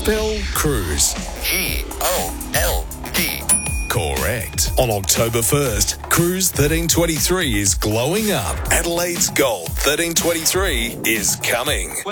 Spell cruise. G-O-L-D. Correct. On October 1st, Cruise 1323 is glowing up. Adelaide's Gold 1323 is coming.